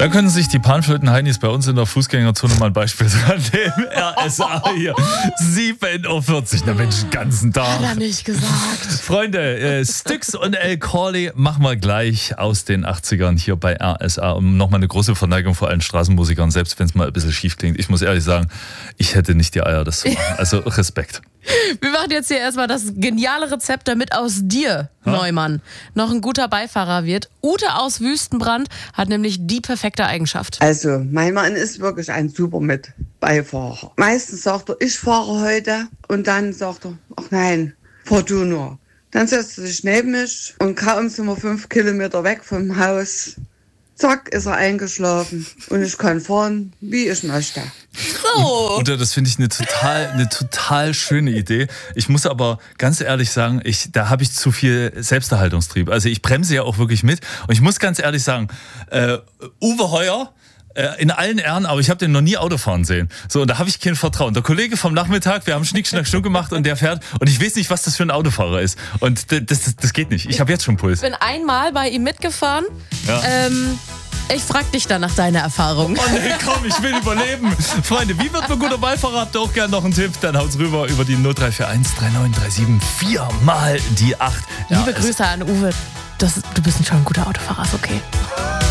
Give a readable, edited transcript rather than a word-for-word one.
Da können sich die Panflöten-Heinis bei uns in der Fußgängerzone mal ein Beispiel an dem RSA hier. 7:40 Uhr, na Mensch, den ganzen Tag. Hat er nicht gesagt. Freunde, Styx und El Corley machen wir gleich aus den 80ern hier bei RSA. Und nochmal eine große Verneigung vor allen Straßenmusikern, selbst wenn es mal ein bisschen schief klingt. Ich muss ehrlich sagen, ich hätte nicht die Eier, das zu machen. Also Respekt. Wir machen jetzt hier erstmal das geniale Rezept, damit aus dir, Neumann, noch ein guter Beifahrer wird. Ute aus Wüstenbrand hat nämlich die perfekte Eigenschaft. Also, mein Mann ist wirklich ein super mit Beifahrer. Meistens sagt er, ich fahre heute. Und dann sagt er, ach nein, fahr du nur. Dann setzt er sich neben mich und kaum sind wir 5 Kilometer weg vom Haus. Zack, ist er eingeschlafen. Und ich kann fahren, wie ich möchte. So. Oder das finde ich eine total schöne Idee. Ich muss aber ganz ehrlich sagen, da habe ich zu viel Selbsterhaltungstrieb. Also ich bremse ja auch wirklich mit. Und ich muss ganz ehrlich sagen, Uwe Heuer, in allen Ehren, aber ich habe den noch nie Auto fahren sehen. So, und da habe ich kein Vertrauen. Der Kollege vom Nachmittag, wir haben Schnick, Schnack, Schnuck gemacht und der fährt und ich weiß nicht, was das für ein Autofahrer ist. Und das geht nicht. Ich habe jetzt schon Puls. Ich bin einmal bei ihm mitgefahren. Ja. Ich frag dich dann nach deiner Erfahrung. Oh nee, komm, ich will überleben. Freunde, wie wird man guter Beifahrer? Habt ihr auch gerne noch einen Tipp? Dann haut's rüber über die 0341 3937 4 mal die 8. Liebe Grüße an Uwe. Du bist schon ein guter Autofahrer, ist okay.